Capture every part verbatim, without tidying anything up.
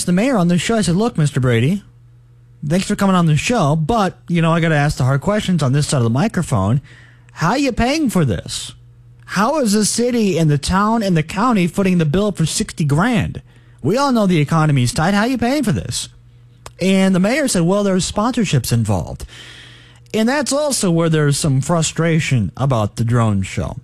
asked the mayor on the show, I said, look, Mister Brady, thanks for coming on the show, but, you know, I got to ask the hard questions on this side of the microphone. How are you paying for this? How is the city and the town and the county footing the bill for sixty grand? We all know the economy's tight. How are you paying for this? And the mayor said, well, there's sponsorships involved. And that's also where there's some frustration about the drone show.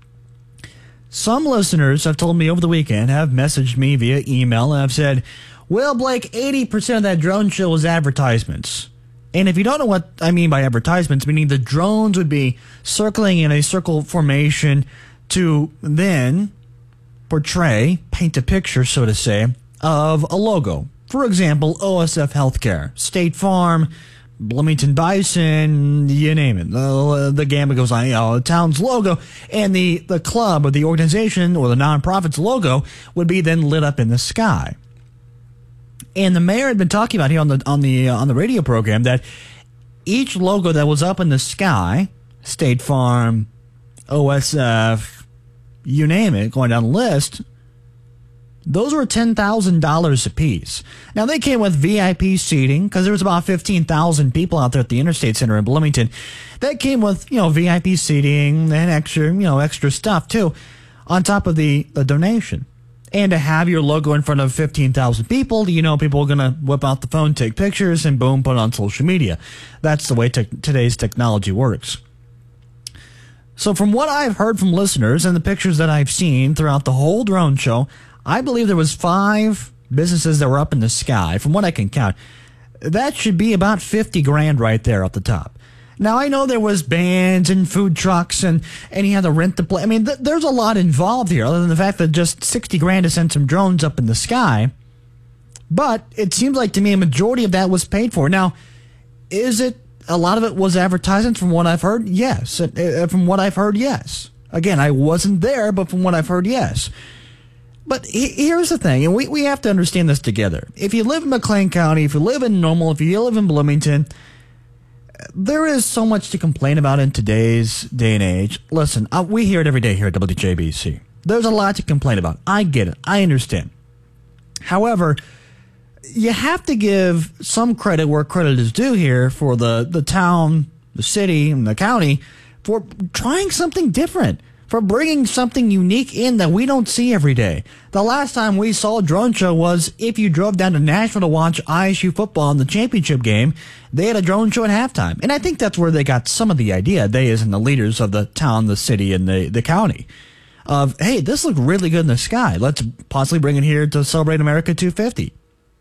Some listeners have told me over the weekend, have messaged me via email, and have said, well, Blake, eighty percent of that drone show was advertisements. And if you don't know what I mean by advertisements, meaning the drones would be circling in a circle formation to then portray, paint a picture, so to say, of a logo. For example, O S F Healthcare, State Farm, Bloomington Bison, you name it. The, the gamut goes on. You know, the town's logo and the, the club or the organization or the nonprofit's logo would be then lit up in the sky. And the mayor had been talking about here on the on the uh, on the radio program that each logo that was up in the sky, State Farm, O S F, you name it, going down the list, those were ten thousand dollars a piece. Now, they came with V I P seating because there was about fifteen thousand people out there at the Interstate Center in Bloomington. That came with, you know, V I P seating and extra, you know, extra stuff, too, on top of the, the donation. And to have your logo in front of fifteen thousand people, you know, people are going to whip out the phone, take pictures, and boom, put it on social media. That's the way te- today's technology works. So from what I've heard from listeners and the pictures that I've seen throughout the whole drone show, I believe there was five businesses that were up in the sky. From what I can count, that should be about fifty grand right there at the top. Now, I know there was bands and food trucks and, and you had to rent the place. I mean, th- there's a lot involved here other than the fact that just sixty grand to send some drones up in the sky. But it seems like to me a majority of that was paid for. Now, is it, a lot of it was advertisements from what I've heard? Yes. Uh, from what I've heard, yes. Again, I wasn't there, but from what I've heard, yes. But here's the thing, and we, we have to understand this together. If you live in McLean County, if you live in Normal, if you live in Bloomington, there is so much to complain about in today's day and age. Listen, uh, we hear it every day here at W J B C. There's a lot to complain about. I get it. I understand. However, you have to give some credit where credit is due here for the, the town, the city, and the county for trying something different, for bringing something unique in that we don't see every day. The last time we saw a drone show was if you drove down to Nashville to watch I S U football in the championship game, they had a drone show at halftime. And I think that's where they got some of the idea, they as in the leaders of the town, the city, and the, the county, of, hey, this looked really good in the sky. Let's possibly bring it here to celebrate America two fifty.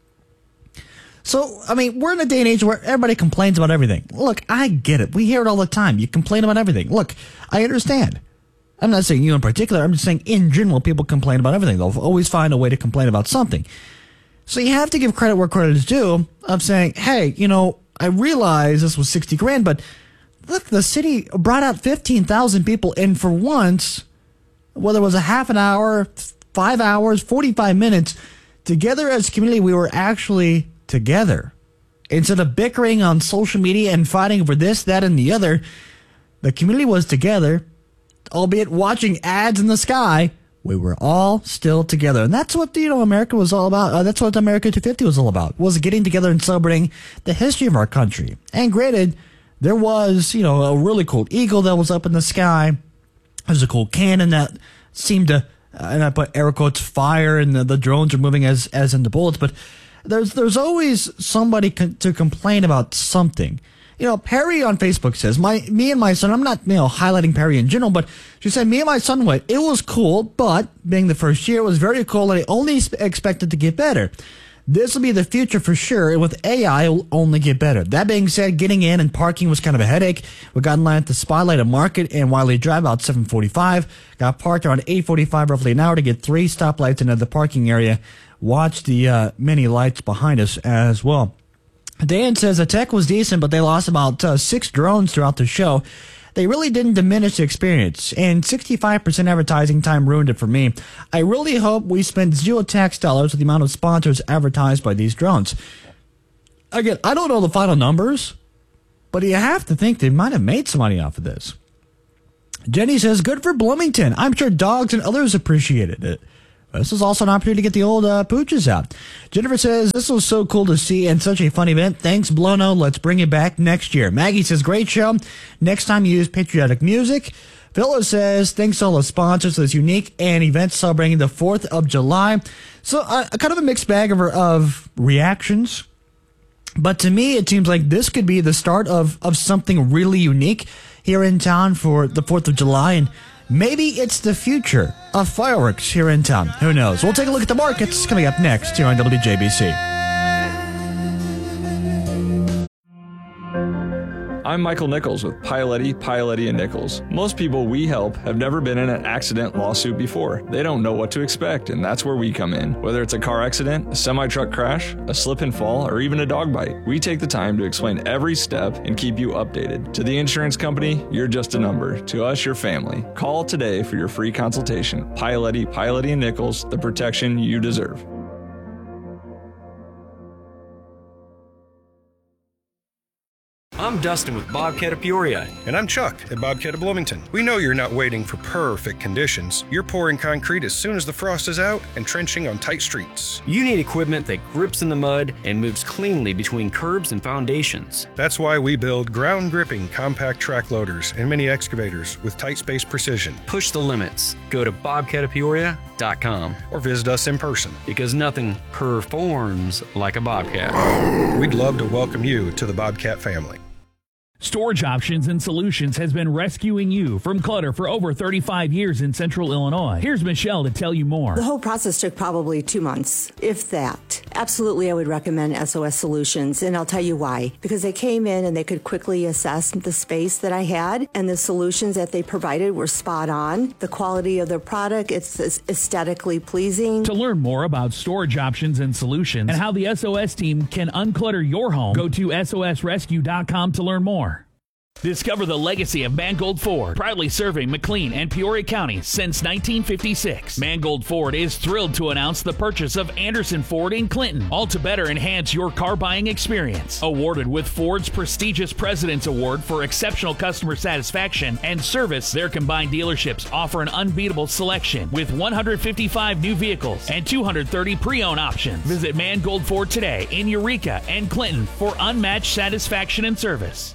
So, I mean, we're in a day and age where everybody complains about everything. Look, I get it. We hear it all the time. You complain about everything. Look, I understand. I'm not saying you in particular. I'm just saying in general, people complain about everything. They'll always find a way to complain about something. So you have to give credit where credit is due of saying, hey, you know, I realize this was sixty grand, but look, the city brought out fifteen thousand people. And for once, whether it was a half an hour, five hours, forty-five minutes, together as a community, we were actually together. Instead of bickering on social media and fighting over this, that, and the other, the community was together. Albeit watching ads in the sky, we were all still together. And that's what, you know, America was all about. Uh, that's what America two fifty was all about, was getting together and celebrating the history of our country. And granted, there was, you know, a really cool eagle that was up in the sky. There's a cool cannon that seemed to, uh, and I put air quotes, fire, and the, the drones are moving as, as in the bullets. But there's, there's always somebody con- to complain about something. You know, Perry on Facebook says, "My, me and my son," I'm not, you know, highlighting Perry in general, but she said, "Me and my son went. It was cool, but being the first year, it was very cool, and I only expected to get better. This will be the future for sure, and with A I, it will only get better." That being said, getting in and parking was kind of a headache. We got in line at the Spotlight at Market and Wiley Drive about seven forty-five. Got parked around eight forty-five, roughly an hour to get three stoplights into the parking area. Watch the uh, many lights behind us as well. Dan says the tech was decent, but they lost about uh, six drones throughout the show. They really didn't diminish the experience, and sixty-five percent advertising time ruined it for me. I really hope we spend zero tax dollars with the amount of sponsors advertised by these drones. Again, I don't know the final numbers, but you have to think they might have made some money off of this. Jenny says, good for Bloomington. I'm sure dogs and others appreciated it. This is also an opportunity to get the old uh, pooches out. Jennifer says, this was so cool to see and such a fun event. Thanks, Blono. Let's bring it back next year. Maggie says, great show. Next time you use patriotic music. Philo says, thanks to all the sponsors for this unique and event celebrating the fourth of July. So uh, kind of a mixed bag of, of reactions. But to me, it seems like this could be the start of, of something really unique here in town for the fourth of July. And maybe it's the future of fireworks here in town. Who knows? We'll take a look at the markets coming up next here on W J B C. I'm Michael Nichols with Pioletti, Pioletti and Nichols. Most people we help have never been in an accident lawsuit before. They don't know what to expect, and that's where we come in. Whether it's a car accident, a semi-truck crash, a slip and fall, or even a dog bite, we take the time to explain every step and keep you updated. To the insurance company, you're just a number. To us, your family. Call today for your free consultation. Pioletti, Pioletti and Nichols, the protection you deserve. I'm Dustin with Bobcat of Peoria. And I'm Chuck at Bobcat of Bloomington. We know you're not waiting for perfect conditions. You're pouring concrete as soon as the frost is out and trenching on tight streets. You need equipment that grips in the mud and moves cleanly between curbs and foundations. That's why we build ground-gripping compact track loaders and mini excavators with tight space precision. Push the limits. Go to bobcat of peoria dot com or visit us in person. Because nothing performs like a Bobcat. We'd love to welcome you to the Bobcat family. Storage Options and Solutions has been rescuing you from clutter for over thirty-five years in Central Illinois. Here's Michelle to tell you more. The whole process took probably two months, if that. Absolutely, I would recommend S O S Solutions, and I'll tell you why. Because they came in and they could quickly assess the space that I had, and the solutions that they provided were spot on. The quality of their product, it's aesthetically pleasing. To learn more about Storage Options and Solutions and how the S O S team can unclutter your home, go to S O S rescue dot com to learn more. Discover the legacy of Mangold Ford, proudly serving McLean and Peoria County since nineteen fifty-six. Mangold Ford is thrilled to announce the purchase of Anderson Ford in Clinton, all to better enhance your car buying experience. Awarded with Ford's prestigious President's Award for exceptional customer satisfaction and service, their combined dealerships offer an unbeatable selection with one hundred fifty-five new vehicles and two hundred thirty pre-owned options. Visit Mangold Ford today in Eureka and Clinton for unmatched satisfaction and service.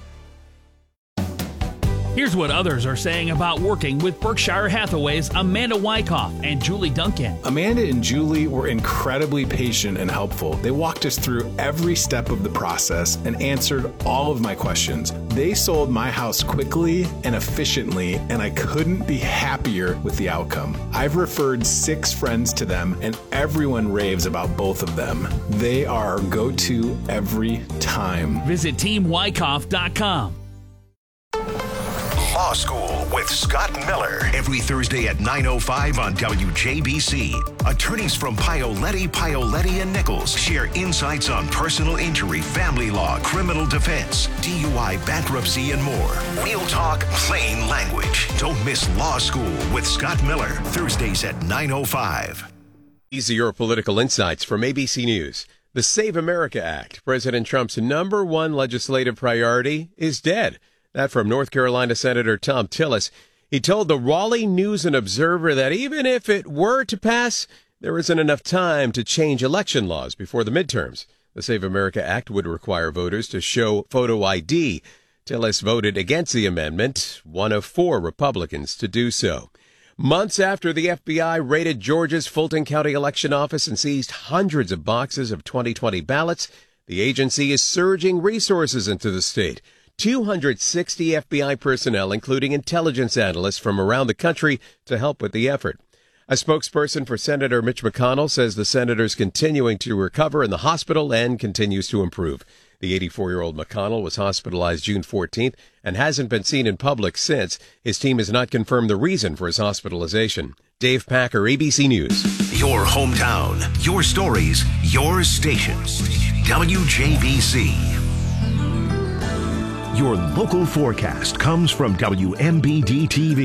Here's what others are saying about working with Berkshire Hathaway's Amanda Wyckoff and Julie Duncan. Amanda and Julie were incredibly patient and helpful. They walked us through every step of the process and answered all of my questions. They sold my house quickly and efficiently, and I couldn't be happier with the outcome. I've referred six friends to them, and everyone raves about both of them. They are our go-to every time. Visit team wyckoff dot com. Law School with Scott Miller. Every Thursday at nine oh five on W J B C. Attorneys from Pioletti, Pioletti and Nichols share insights on personal injury, family law, criminal defense, D U I, bankruptcy, and more. Real talk, plain language. Don't miss Law School with Scott Miller. Thursdays at nine oh five. These are your political insights from A B C News. The Save America Act, President Trump's number one legislative priority, is dead. That from North Carolina Senator Thom Tillis. He told the Raleigh News and Observer that even if it were to pass, there isn't enough time to change election laws before the midterms. The Save America Act would require voters to show photo I D. Tillis voted against the amendment, one of four Republicans to do so. Months after the F B I raided Georgia's Fulton County election office and seized hundreds of boxes of twenty twenty ballots, the agency is surging resources into the state. two hundred sixty F B I personnel, including intelligence analysts from around the country, to help with the effort. A spokesperson for Senator Mitch McConnell says the senator's continuing to recover in the hospital and continues to improve. The eighty-four-year-old McConnell was hospitalized June fourteenth and hasn't been seen in public since. His team has not confirmed the reason for his hospitalization. Dave Packer, A B C News. Your hometown, your stories, your station. W J B C. Your local forecast comes from W M B D T V.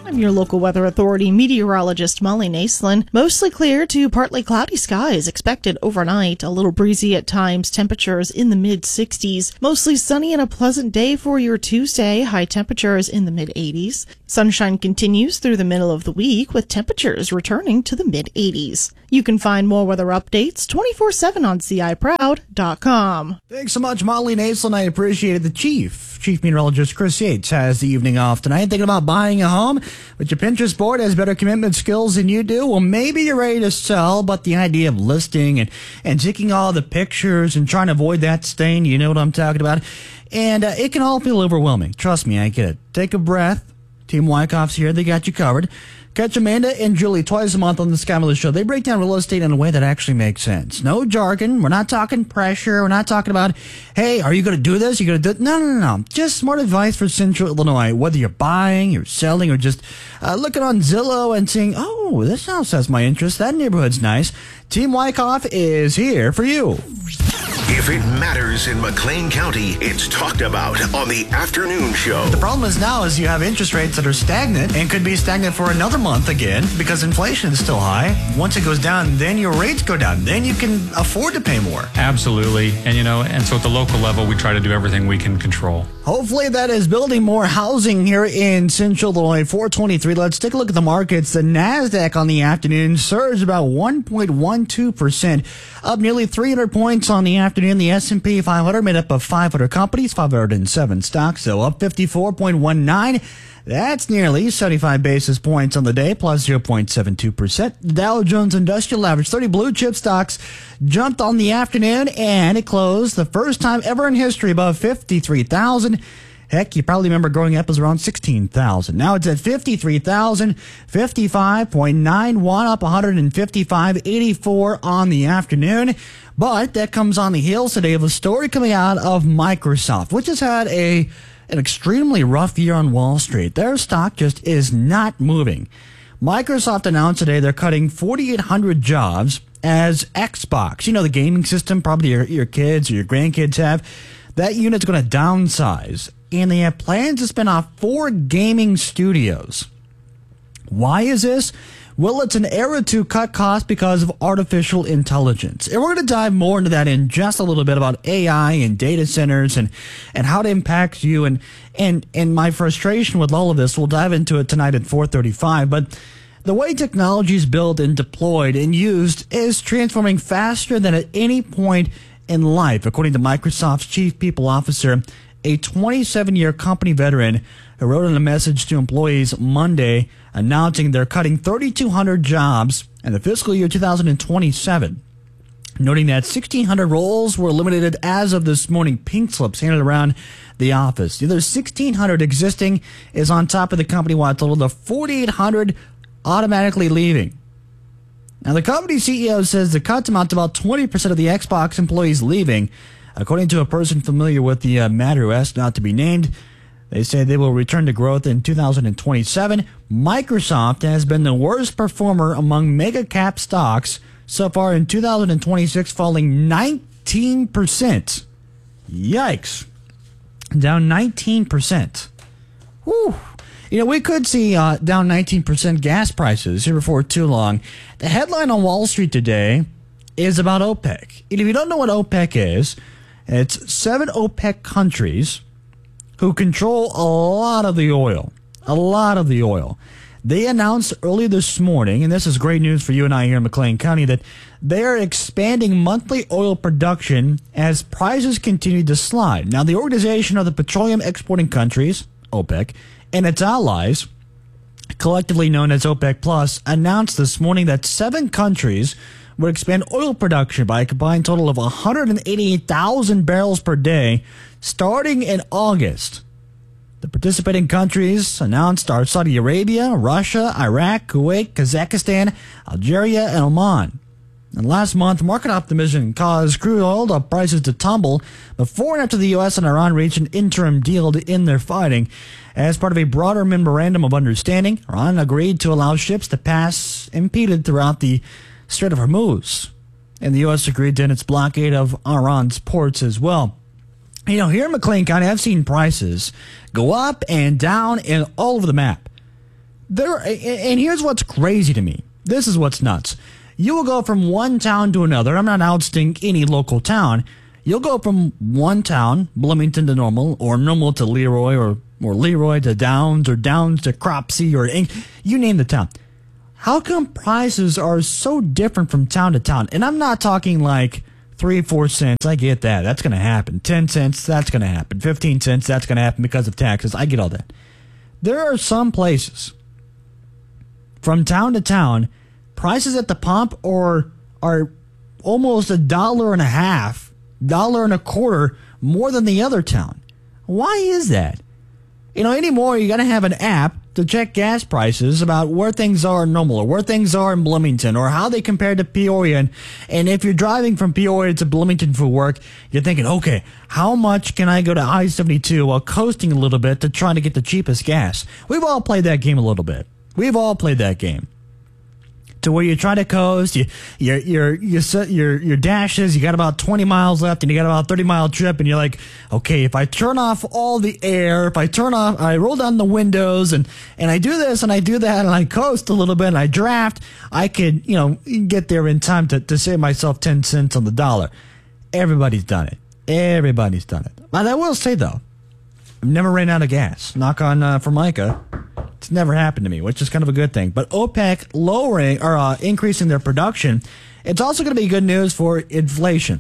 I'm your local weather authority meteorologist Molly Naslin. Mostly clear to partly cloudy skies expected overnight. A little breezy at times. Temperatures in the mid sixties. Mostly sunny and a pleasant day for your Tuesday. High temperatures in the mid eighties. Sunshine continues through the middle of the week with temperatures returning to the mid eighties. You can find more weather updates twenty-four seven on C I proud dot com. Thanks so much, Molly Naslin. I appreciate it. The Chief, Chief Meteorologist Chris Yates, has the evening off tonight. Thinking about buying a home, but your Pinterest board has better commitment skills than you do? Well, maybe you're ready to sell, but the idea of listing and, and taking all the pictures and trying to avoid that stain, you know what I'm talking about? And uh, it can all feel overwhelming. Trust me, I get it. Take a breath. Team Wyckoff's here. They got you covered. Catch Amanda and Julie twice a month on the Scott Miller Show. They break down real estate in a way that actually makes sense. No jargon. We're not talking pressure. We're not talking about, hey, are you going to do this? You're going to do it? No, no, no, no. Just smart advice for Central Illinois. Whether you're buying, you're selling, or just uh, looking on Zillow and saying, oh, this house has my interest. That neighborhood's nice. Team Wyckoff is here for you. If it matters in McLean County, it's talked about on the afternoon show. The problem is now is you have interest rates that are stagnant and could be stagnant for another month again because inflation is still high. Once it goes down, then your rates go down. Then you can afford to pay more. Absolutely. And, you know, and so at the local level, we try to do everything we can control. Hopefully that is building more housing here in Central Illinois. four twenty-three. Let's take a look at the markets. The NASDAQ on the afternoon surged about one point one two percent, up nearly three hundred points on the afternoon. The S and P five hundred made up of five hundred companies, five hundred seven stocks, so up fifty-four point one nine. That's nearly seventy-five basis points on the day, plus zero point seven two percent. Dow Jones Industrial Average thirty blue chip stocks jumped on the afternoon, and it closed the first time ever in history above fifty-three thousand. Heck, you probably remember growing up as around sixteen thousand. Now it's at fifty-three thousand, fifty-five point nine one, up one fifty-five eighty-four on the afternoon. But that comes on the heels today of a story coming out of Microsoft, which has had a an extremely rough year on Wall Street. Their stock just is not moving. Microsoft announced today they're cutting forty-eight hundred jobs as Xbox, you know, the gaming system probably your, your kids or your grandkids have. That unit's going to downsize, and they have plans to spin off four gaming studios. Why is this? Well, it's an era to cut costs because of artificial intelligence. And we're going to dive more into that in just a little bit about A I and data centers and, and how it impacts you. And, and, and my frustration with all of this, we'll dive into it tonight at four thirty-five. But the way technology is built and deployed and used is transforming faster than at any point in life, according to Microsoft's chief people officer, a twenty-seven year company veteran who wrote in a message to employees Monday announcing they're cutting thirty-two hundred jobs in the fiscal year two thousand twenty-seven, noting that sixteen hundred roles were eliminated as of this morning. Pink slips handed around the office. The other sixteen hundred existing is on top of the company-wide total of forty-eight hundred automatically leaving. Now, the company C E O says the cuts amount to about twenty percent of the Xbox employees leaving. According to a person familiar with the uh, matter who asked not to be named, they say they will return to growth in two thousand twenty-seven. Microsoft has been the worst performer among mega cap stocks so far in two thousand twenty-six, falling nineteen percent. Yikes. Down nineteen percent. Whew. You know, we could see uh, down nineteen percent gas prices here before too long. The headline on Wall Street today is about OPEC. And if you don't know what OPEC is, it's seven OPEC countries who control a lot of the oil. A lot of the oil. They announced early this morning, and this is great news for you and I here in McLean County, that they are expanding monthly oil production as prices continue to slide. Now, the Organization of the Petroleum Exporting Countries, OPEC, and its allies, collectively known as OPEC Plus, announced this morning that seven countries would expand oil production by a combined total of one hundred eighty-eight thousand barrels per day starting in August. The participating countries announced are Saudi Arabia, Russia, Iraq, Kuwait, Kazakhstan, Algeria, and Oman. And last month, market optimism caused crude oil prices to tumble before and after the U S and Iran reached an interim deal to end their fighting. As part of a broader memorandum of understanding, Iran agreed to allow ships to pass impeded throughout the Strait of Hormuz. And the U S agreed to end its blockade of Iran's ports as well. You know, here in McLean County, I've seen prices go up and down and all over the map. There, and here's what's crazy to me. This is what's nuts. You will go from one town to another. I'm not ousting any local town. You'll go from one town, Bloomington to Normal, or Normal to Leroy, or, or Leroy to Downs, or Downs to Cropsey, or you name the town. How come prices are so different from town to town? And I'm not talking like three, four cents. I get that. That's going to happen. Ten cents, that's going to happen. Fifteen cents, that's going to happen because of taxes. I get all that. There are some places from town to town, prices at the pump are, are almost a dollar and a half, dollar and a quarter more than the other town. Why is that? You know, anymore, you got to have an app to check gas prices about where things are in Normal, or where things are in Bloomington, or how they compare to Peoria. And, and if you're driving from Peoria to Bloomington for work, you're thinking, okay, how much can I go to I seventy-two while coasting a little bit to try to get the cheapest gas? We've all played that game a little bit. We've all played that game. To where you try to coast, you, your, your, your, your, your dashes, you got about twenty miles left and you got about a thirty mile trip, and you're like, okay, if I turn off all the air, if I turn off, I roll down the windows and, and I do this and I do that and I coast a little bit and I draft, I could, you know, get there in time to, to save myself ten cents on the dollar. Everybody's done it. Everybody's done it. But I will say though, I've never ran out of gas. Knock on uh, Formica. It's never happened to me, which is kind of a good thing. But OPEC lowering or uh, increasing their production, it's also going to be good news for inflation,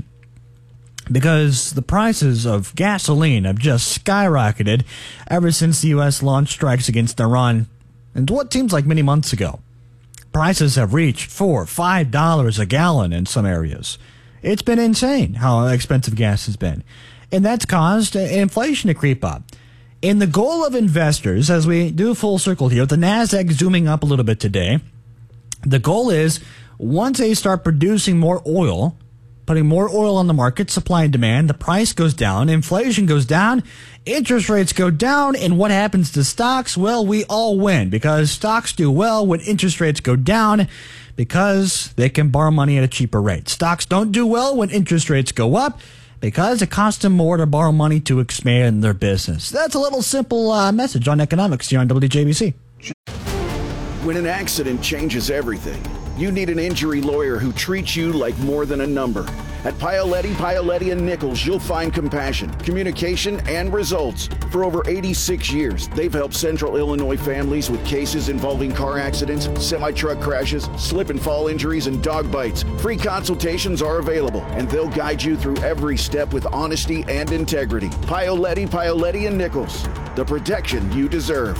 because the prices of gasoline have just skyrocketed ever since the U S launched strikes against Iran, and what seems like many months ago. Prices have reached four, five dollars a gallon in some areas. It's been insane how expensive gas has been, and that's caused inflation to creep up. And the goal of investors, as we do full circle here, the NASDAQ zooming up a little bit today, the goal is once they start producing more oil, putting more oil on the market, supply and demand, the price goes down, inflation goes down, interest rates go down, and what happens to stocks? Well, we all win, because stocks do well when interest rates go down, because they can borrow money at a cheaper rate. Stocks don't do well when interest rates go up, because it costs them more to borrow money to expand their business. That's a little simple uh, message on economics here on W J B C. When an accident changes everything, you need an injury lawyer who treats you like more than a number. At Paoletti, Paoletti and Nichols, you'll find compassion, communication, and results. For over eighty-six years, they've helped Central Illinois families with cases involving car accidents, semi-truck crashes, slip and fall injuries, and dog bites. Free consultations are available, and they'll guide you through every step with honesty and integrity. Paoletti, Paoletti and Nichols, the protection you deserve.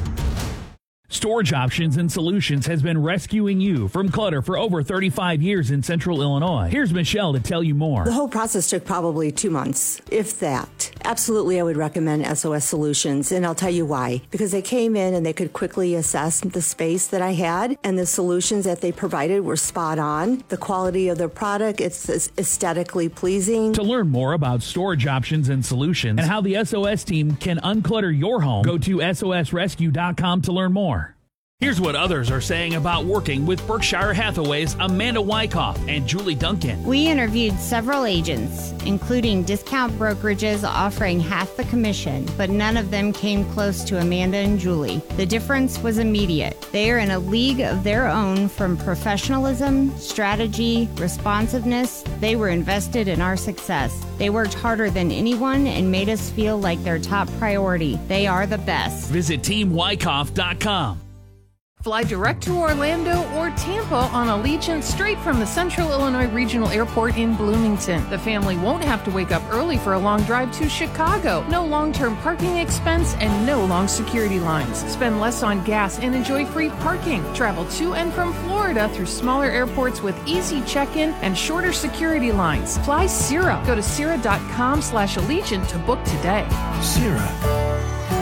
Storage Options and Solutions has been rescuing you from clutter for over thirty-five years in Central Illinois. Here's Michelle to tell you more. The whole process took probably two months, if that. Absolutely, I would recommend S O S Solutions, and I'll tell you why. Because they came in and they could quickly assess the space that I had, and the solutions that they provided were spot on. The quality of their product, it's aesthetically pleasing. To learn more about Storage Options and Solutions and how the S O S team can unclutter your home, go to S O S rescue dot com to learn more. Here's what others are saying about working with Berkshire Hathaway's Amanda Wyckoff and Julie Duncan. We interviewed several agents, including discount brokerages offering half the commission, but none of them came close to Amanda and Julie. The difference was immediate. They are in a league of their own from professionalism, strategy, responsiveness. They were invested in our success. They worked harder than anyone and made us feel like their top priority. They are the best. Visit team wyckoff dot com. Fly direct to Orlando or Tampa on Allegiant straight from the Central Illinois Regional Airport in Bloomington. The family won't have to wake up early for a long drive to Chicago. No long-term parking expense and no long security lines. Spend less on gas and enjoy free parking. Travel to and from Florida through smaller airports with easy check-in and shorter security lines. Fly Sierra. Go to Sierra dot com slash Allegiant to book today. Sierra.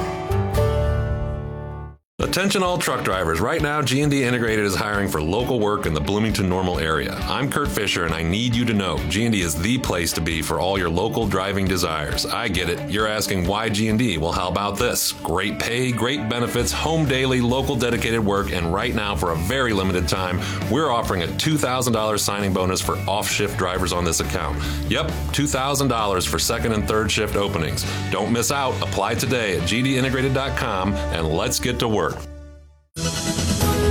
Attention all truck drivers. Right now, G and D Integrated is hiring for local work in the Bloomington Normal area. I'm Kurt Fisher, and I need you to know G and D is the place to be for all your local driving desires. I get it. You're asking why G and D? Well, how about this? Great pay, great benefits, home daily, local dedicated work, and right now, for a very limited time, we're offering a two thousand dollars signing bonus for off-shift drivers on this account. Yep, two thousand dollars for second and third shift openings. Don't miss out. Apply today at G D integrated dot com, and let's get to work.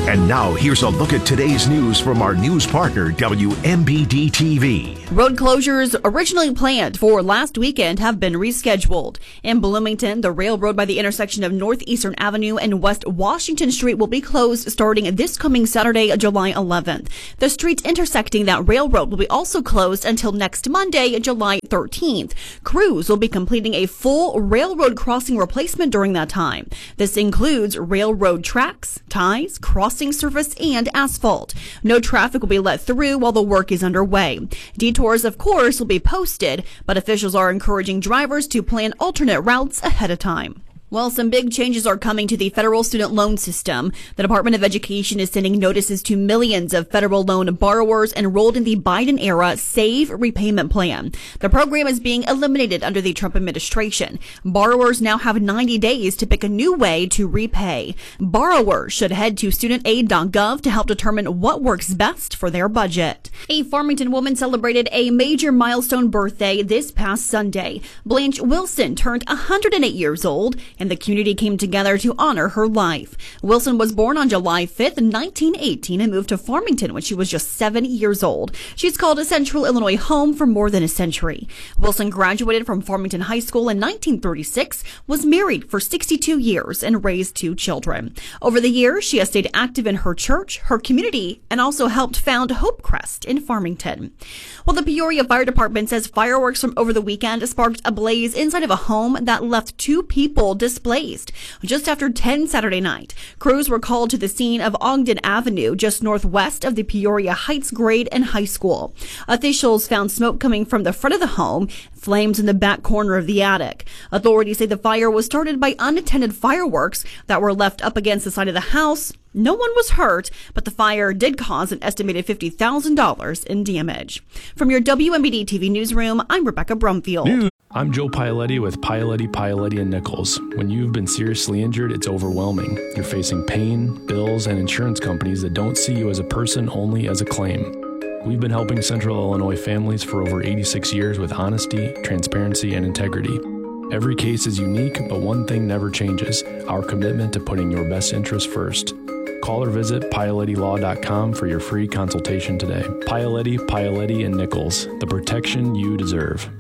And now here's a look at today's news from our news partner, W M B D T V. Road closures originally planned for last weekend have been rescheduled. In Bloomington, the railroad by the intersection of Northeastern Avenue and West Washington Street will be closed starting this coming Saturday, July eleventh. The streets intersecting that railroad will be also closed until next Monday, July thirteenth. Crews will be completing a full railroad crossing replacement during that time. This includes railroad tracks, ties, crossing surface, and asphalt. No traffic will be let through while the work is underway. Detours, of course, will be posted, but officials are encouraging drivers to plan alternate routes ahead of time. Well, some big changes are coming to the federal student loan system. The Department of Education is sending notices to millions of federal loan borrowers enrolled in the Biden-era SAVE repayment plan. The program is being eliminated under the Trump administration. Borrowers now have ninety days to pick a new way to repay. Borrowers should head to student aid dot gov to help determine what works best for their budget. A Farmington woman celebrated a major milestone birthday this past Sunday. Blanche Wilson turned one hundred eight years old, and the community came together to honor her life. Wilson was born on July fifth, nineteen eighteen, and moved to Farmington when she was just seven years old. She's called Central Illinois home for more than a century. Wilson graduated from Farmington High School in nineteen thirty-six, was married for sixty-two years, and raised two children. Over the years, she has stayed active in her church, her community, and also helped found Hope Crest in Farmington. Well, the Peoria Fire Department says fireworks from over the weekend sparked a blaze inside of a home that left two people displaced. Just after ten Saturday night, crews were called to the scene of Ogden Avenue, just northwest of the Peoria Heights Grade and High School. Officials found smoke coming from the front of the home, flames in the back corner of the attic. Authorities say the fire was started by unattended fireworks that were left up against the side of the house. No one was hurt, but the fire did cause an estimated fifty thousand dollars in damage. From your W M B D T V newsroom, I'm Rebecca Brumfield. I'm Joe Paoletti with Paoletti, Paoletti and Nichols. When you've been seriously injured, it's overwhelming. You're facing pain, bills, and insurance companies that don't see you as a person, only as a claim. We've been helping Central Illinois families for over eighty-six years with honesty, transparency, and integrity. Every case is unique, but one thing never changes: our commitment to putting your best interests first. Call or visit Paoletti Law dot com for your free consultation today. Paoletti, Paoletti and Nichols, the protection you deserve.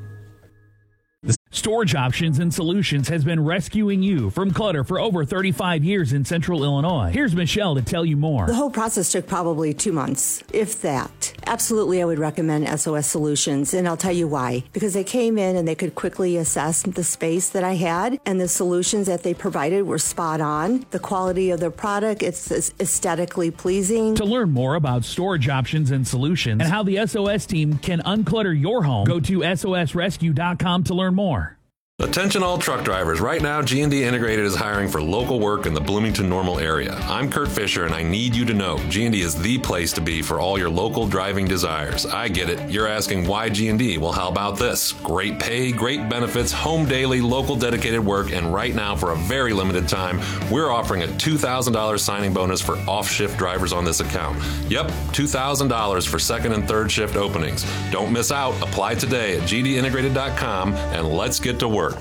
Storage Options and Solutions has been rescuing you from clutter for over thirty-five years in Central Illinois. Here's Michelle to tell you more. The whole process took probably two months, if that. Absolutely, I would recommend S O S Solutions, and I'll tell you why. Because they came in and they could quickly assess the space that I had, and the solutions that they provided were spot on. The quality of their product, it's aesthetically pleasing. To learn more about Storage Options and Solutions and how the S O S team can unclutter your home, go to S O S rescue dot com to learn more. Attention all truck drivers. Right now, G and D Integrated is hiring for local work in the Bloomington-Normal area. I'm Kurt Fisher, and I need you to know G and D is the place to be for all your local driving desires. I get it. You're asking why G and D? Well, how about this? Great pay, great benefits, home daily, local dedicated work, and right now, for a very limited time, we're offering a two thousand dollars signing bonus for off-shift drivers on this account. Yep, two thousand dollars for second and third shift openings. Don't miss out. Apply today at G D integrated dot com, and let's get to work.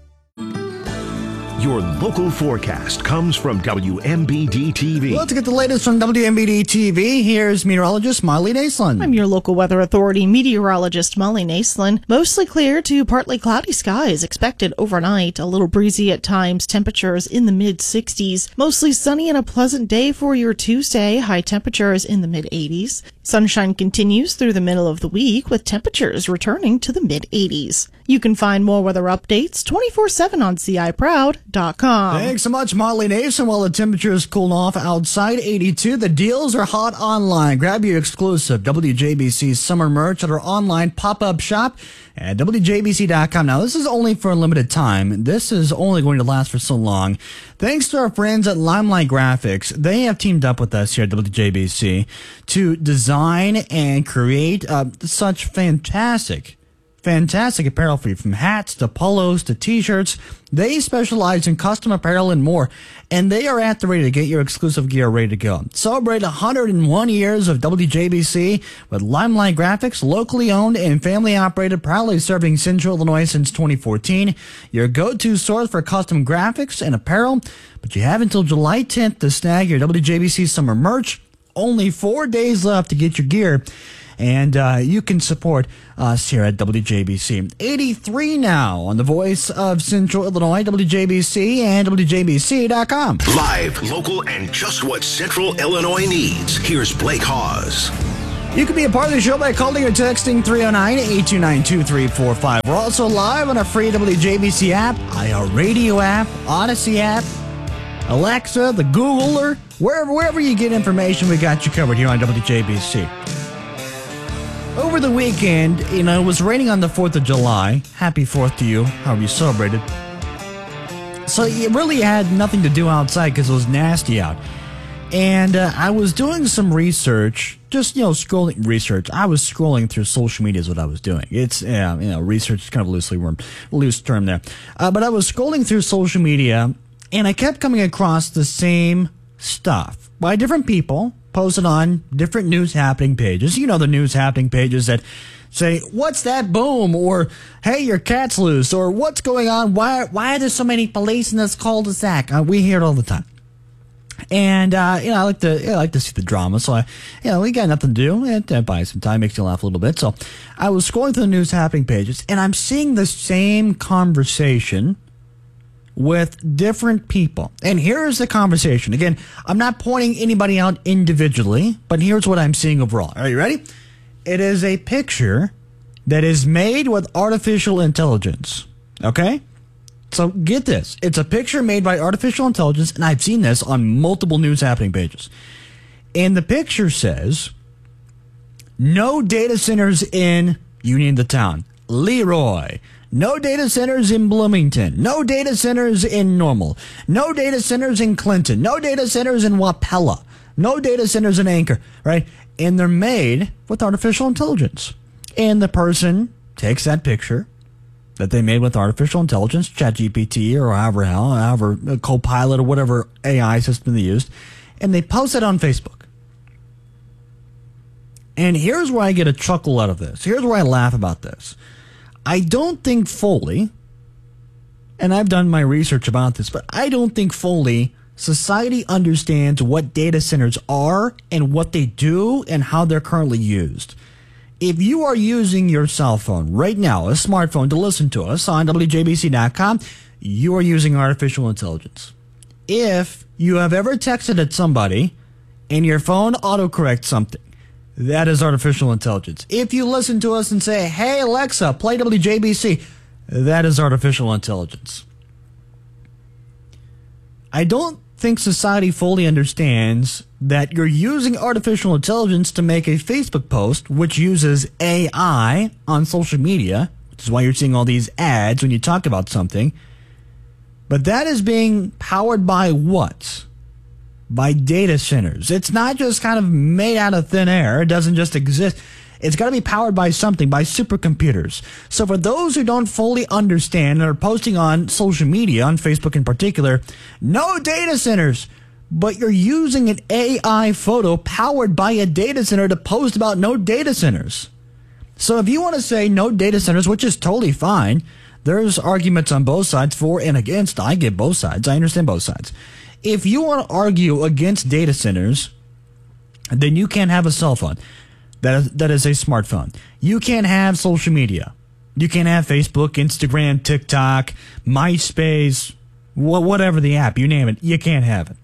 Your local forecast comes from W M B D T V. Let's get the latest from W M B D T V. Here's meteorologist Molly Naslund. I'm your local weather authority meteorologist Molly Naslund. Mostly clear to partly cloudy skies expected overnight. A little breezy at times. Temperatures in the mid sixties. Mostly sunny and a pleasant day for your Tuesday. High temperatures in the mid eighties. Sunshine continues through the middle of the week with temperatures returning to the mid eighties. You can find more weather updates twenty-four seven on C I Proud dot com. Thanks so much, Molly Nason. While the temperatures cool off outside, eighty-two, the deals are hot online. Grab your exclusive W J B C summer merch at our online pop-up shop at W J B C dot com. Now, this is only for a limited time. This is only going to last for so long. Thanks to our friends at Limelight Graphics. They have teamed up with us here at W J B C to design and create uh, such fantastic fantastic apparel for you, from hats to polos to t-shirts. They specialize in custom apparel and more, and they are at the ready to get your exclusive gear ready to go. Celebrate one hundred one years of W J B C with Limelight Graphics, locally owned and family operated, proudly serving Central Illinois since twenty fourteen. Your go-to source for custom graphics and apparel, but you have until July tenth to snag your W J B C summer merch. Only four days left to get your gear. And uh, you can support us here at W J B C. eighty-three now on the voice of Central Illinois, W J B C and W J B C dot com. Live, local, and just what Central Illinois needs. Here's Blake Hawes. You can be a part of the show by calling or texting three oh nine, eight two nine, two three four five. We're also live on our free W J B C app, iHeartRadio app, Odyssey app, Alexa, the Googler, wherever, wherever you get information, we got you covered here on W J B C. Over the weekend, you know, it was raining on the fourth of July. Happy fourth to you, however you celebrated. So you really had nothing to do outside because it was nasty out. And uh, I was doing some research, just, you know, scrolling research. I was scrolling through social media is what I was doing. It's, uh, you know, research is kind of a loosely word, loose term there. Uh, but I was scrolling through social media, and I kept coming across the same stuff by different people, posted on different news happening pages. You know, the news happening pages that say, what's that boom? Or, hey, your cat's loose. Or, what's going on? Why, why are there so many police in this cul-de-sac? Uh, we hear it all the time. And, uh, you know, I like to, I like to see the drama. So, I, you know, we got nothing to do. It uh, buys some time, makes you laugh a little bit. So, I was scrolling through the news happening pages, and I'm seeing the same conversation with different people. And here's the conversation. Again, I'm not pointing anybody out individually, but here's what I'm seeing overall. Are you ready? It is a picture that is made with artificial intelligence. Okay? So get this. It's a picture made by artificial intelligence, and I've seen this on multiple news happening pages. And the picture says, no data centers in, you name the town, Leroy. No data centers in Bloomington. No data centers in Normal. No data centers in Clinton. No data centers in Wapella. No data centers in Anchor, right? And they're made with artificial intelligence. And the person takes that picture that they made with artificial intelligence, ChatGPT or however, however, Copilot or whatever A I system they used, and they post it on Facebook. And here's where I get a chuckle out of this. Here's where I laugh about this. I don't think fully, and I've done my research about this, but I don't think fully society understands what data centers are and what they do and how they're currently used. If you are using your cell phone right now, a smartphone, to listen to us on W J B C dot com, you are using artificial intelligence. If you have ever texted at somebody and your phone autocorrects something, that is artificial intelligence. If you listen to us and say, hey, Alexa, play W J B C, that is artificial intelligence. I don't think society fully understands that you're using artificial intelligence to make a Facebook post, which uses A I on social media, which is why you're seeing all these ads when you talk about something. But that is being powered by what? By data centers. It's not just kind of made out of thin air. It doesn't just exist. It's got to be powered by something, by supercomputers. So for those who don't fully understand and are posting on social media, on Facebook in particular, no data centers, but you're using an A I photo powered by a data center to post about no data centers. So if you want to say no data centers, which is totally fine, there's arguments on both sides for and against. I get both sides. I understand both sides. If you want to argue against data centers, then you can't have a cell phone. That is, that is a smartphone. You can't have social media. You can't have Facebook, Instagram, TikTok, MySpace, wh- whatever the app, you name it, you can't have it.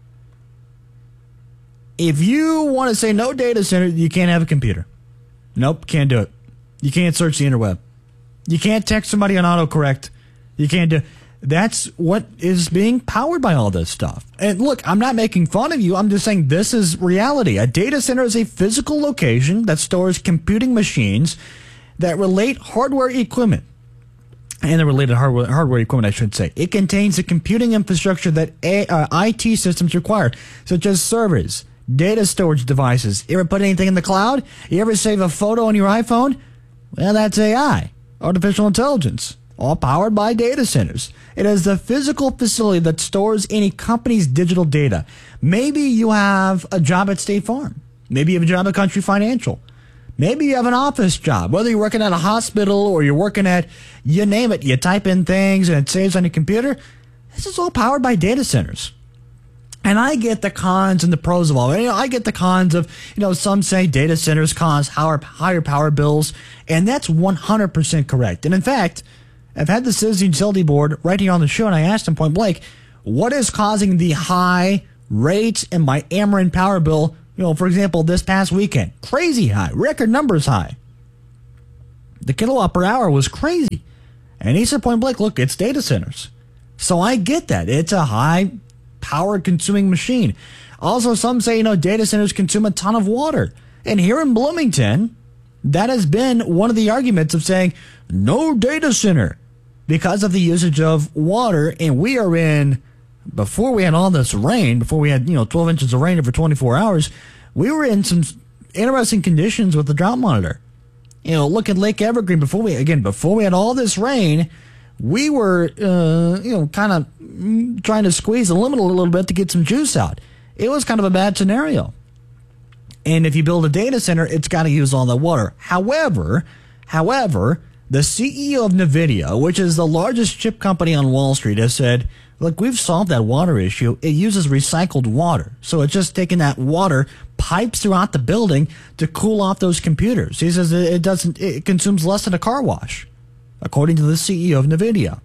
If you want to say no data center, you can't have a computer. Nope, can't do it. You can't search the interweb. You can't text somebody on autocorrect. You can't do That's what is being powered by all this stuff. And look, I'm not making fun of you. I'm just saying this is reality. A data center is a physical location that stores computing machines that relate hardware equipment. And the related hardware, hardware equipment, I should say. It contains the computing infrastructure that a, uh, I T systems require, such as servers, data storage devices. You ever put anything in the cloud? You ever save a photo on your iPhone? Well, that's A I. artificial intelligence, all powered by data centers. It is the physical facility that stores any company's digital data. Maybe you have a job at State Farm. Maybe you have a job at Country Financial. Maybe you have an office job, whether you're working at a hospital or you're working at, you name it, you type in things and it saves on your computer. This is all powered by data centers. And I get the cons and the pros of all. You know, I get the cons of, you know, some say data centers cause higher, higher power bills, and that's one hundred percent correct. And in fact, I've had the Citizens Utility Board right here on the show, and I asked them point blank, what is causing the high rates in my Ameren power bill? You know, for example, this past weekend, crazy high, record numbers high. The kilowatt per hour was crazy. And he said point blank, look, it's data centers. So I get that. It's a high power consuming machine. Also, some say, you know, data centers consume a ton of water. And here in Bloomington, that has been one of the arguments of saying no data center because of the usage of water. And we are in, before we had all this rain, before we had, you know, twelve inches of rain over twenty-four hours, we were in some interesting conditions with the drought monitor. You know, look at Lake Evergreen before we, again, before we had all this rain, we were, uh, you know, kind of trying to squeeze the limit a little bit to get some juice out. It was kind of a bad scenario. And if you build a data center, it's got to use all the water. However, however, the C E O of NVIDIA, which is the largest chip company on Wall Street, has said, look, we've solved that water issue. It uses recycled water. So it's just taking that water, pipes throughout the building to cool off those computers. He says it doesn't, it consumes less than a car wash, according to the C E O of NVIDIA.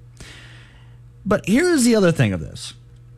But here's the other thing of this.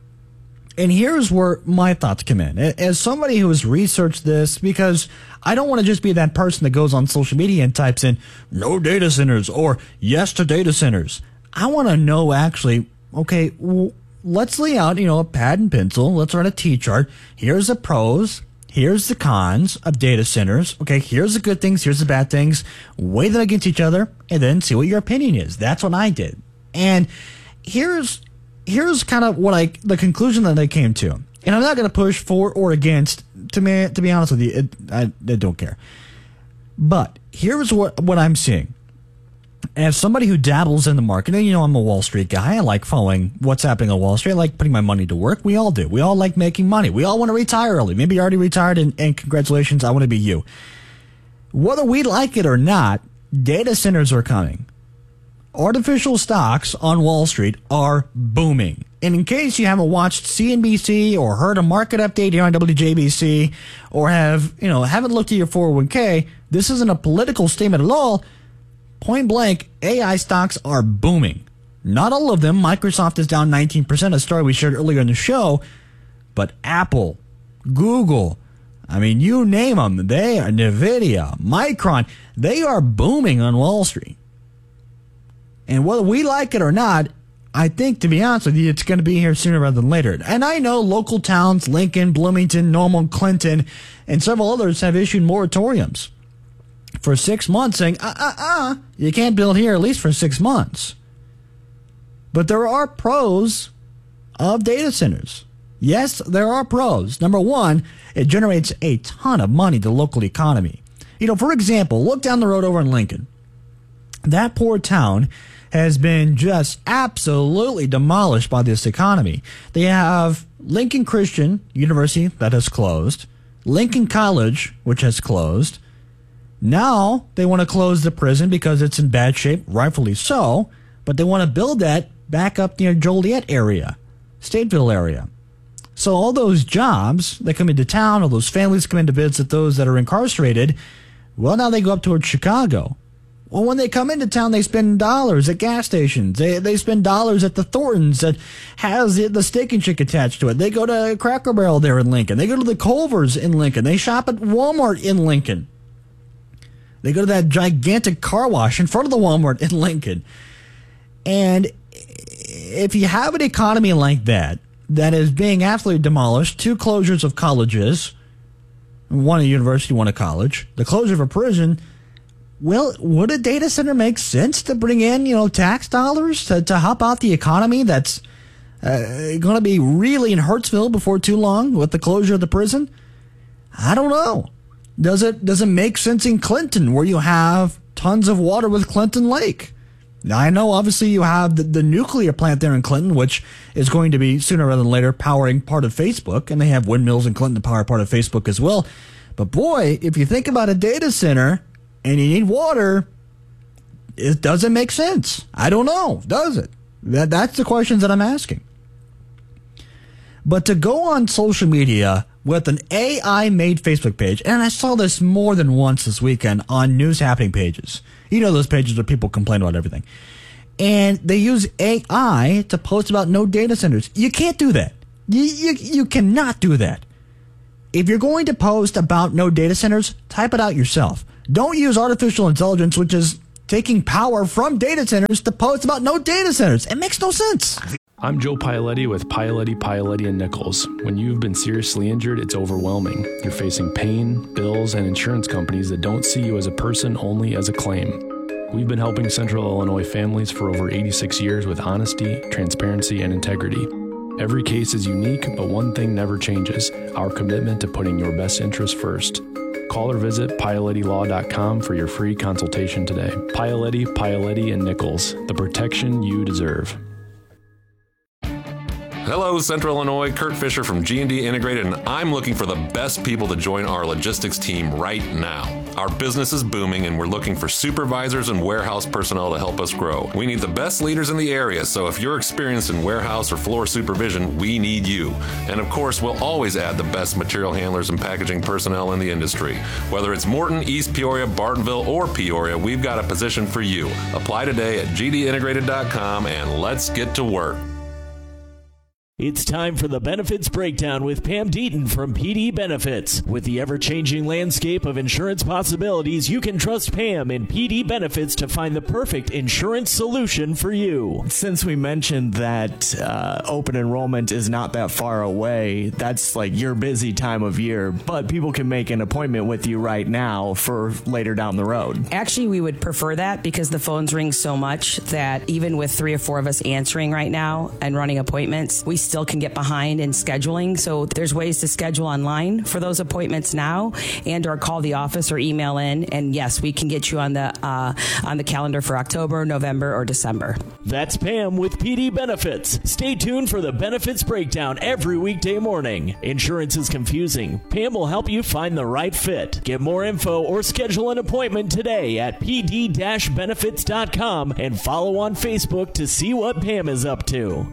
And here's where my thoughts come in. As somebody who has researched this, because I don't want to just be that person that goes on social media and types in no data centers or yes to data centers. I want to know actually, okay, well, let's lay out, you know, a pad and pencil. Let's write a T-chart. Here's the pros. Here's the cons of data centers. Okay, here's the good things. Here's the bad things. Weigh them against each other and then see what your opinion is. That's what I did. And here's here's kind of what I the conclusion that I came to. And I'm not going to push for or against. To me, to be honest with you, it, I, I don't care. But here's what what I'm seeing. As somebody who dabbles in the market, and you know I'm a Wall Street guy. I like following what's happening on Wall Street. I like putting my money to work. We all do. We all like making money. We all want to retire early. Maybe you're already retired, and, and congratulations, I want to be you. Whether we like it or not, data centers are coming. Artificial stocks on Wall Street are booming. And in case you haven't watched C N B C or heard a market update here on W J B C, or have, you know, haven't looked at your four oh one k, this isn't a political statement at all. Point blank, A I stocks are booming. Not all of them. Microsoft is down nineteen percent, a story we shared earlier in the show. But Apple, Google, I mean, you name them, they are, NVIDIA, Micron, they are booming on Wall Street. And whether we like it or not, I think, to be honest with you, it's going to be here sooner rather than later. And I know local towns, Lincoln, Bloomington, Normal, Clinton, and several others have issued moratoriums for six months saying, uh-uh-uh, you can't build here at least for six months. But there are pros of data centers. Yes, there are pros. Number one, it generates a ton of money to the local economy. You know, for example, look down the road over in Lincoln. That poor town has been just absolutely demolished by this economy. They have Lincoln Christian University that has closed, Lincoln College, which has closed. Now they want to close the prison because it's in bad shape, rightfully so, but they want to build that back up near Joliet area, Stateville area. So all those jobs that come into town, all those families come in to visit those that are incarcerated, well, now they go up towards Chicago. Well, when they come into town, they spend dollars at gas stations. They they spend dollars at the Thorntons that has the, the Steak and Shake attached to it. They go to Cracker Barrel there in Lincoln. They go to the Culver's in Lincoln. They shop at Walmart in Lincoln. They go to that gigantic car wash in front of the Walmart in Lincoln. And if you have an economy like that, that is being absolutely demolished, two closures of colleges, one a university, one a college, the closure of a prison, well, would a data center make sense to bring in, you know, tax dollars to, to help out the economy that's uh, going to be really in Hurtsville before too long with the closure of the prison? I don't know. Does it does it make sense in Clinton where you have tons of water with Clinton Lake. Now, I know obviously you have the, the nuclear plant there in Clinton, which is going to be sooner rather than later powering part of Facebook, and they have windmills in Clinton to power part of Facebook as well. But boy, if you think about a data center and you need water, it doesn't make sense. I don't know, does it? That That's the questions that I'm asking. But to go on social media with an A I-made Facebook page, and I saw this more than once this weekend on news happening pages. You know those pages where people complain about everything. And they use A I to post about no data centers. You can't do that. You, you, you cannot do that. If you're going to post about no data centers, type it out yourself. Don't use artificial intelligence, which is taking power from data centers, to post about no data centers. It makes no sense. I'm Joe Paoletti with Paoletti, Paoletti and Nichols. When you've been seriously injured, it's overwhelming. You're facing pain, bills, and insurance companies that don't see you as a person, only as a claim. We've been helping Central Illinois families for over eighty-six years with honesty, transparency, and integrity. Every case is unique, but one thing never changes: our commitment to putting your best interest first. Call or visit Paoletti Law dot com for your free consultation today. Paoletti, Paoletti and Nichols, the protection you deserve. Hello, Central Illinois. Kurt Fisher from G and D Integrated, and I'm looking for the best people to join our logistics team right now. Our business is booming, and we're looking for supervisors and warehouse personnel to help us grow. We need the best leaders in the area, so if you're experienced in warehouse or floor supervision, we need you. And of course, we'll always add the best material handlers and packaging personnel in the industry. Whether it's Morton, East Peoria, Bartonville, or Peoria, we've got a position for you. Apply today at G D integrated dot com, and let's get to work. It's time for the Benefits Breakdown with Pam Deaton from P D Benefits. With the ever-changing landscape of insurance possibilities, you can trust Pam in P D Benefits to find the perfect insurance solution for you. Since we mentioned that uh, open enrollment is not that far away, that's like your busy time of year, but people can make an appointment with you right now for later down the road. Actually, we would prefer that because the phones ring so much that even with three or four of us answering right now and running appointments, we still can get behind in scheduling. So there's ways to schedule online for those appointments now, and or call the office or email in. And yes, we can get you on the uh, on the calendar for October, November, or December. That's Pam with P D Benefits. Stay tuned for the Benefits Breakdown every weekday morning. Insurance is confusing. Pam will help you find the right fit. Get more info or schedule an appointment today at P D benefits dot com and follow on Facebook to see what Pam is up to.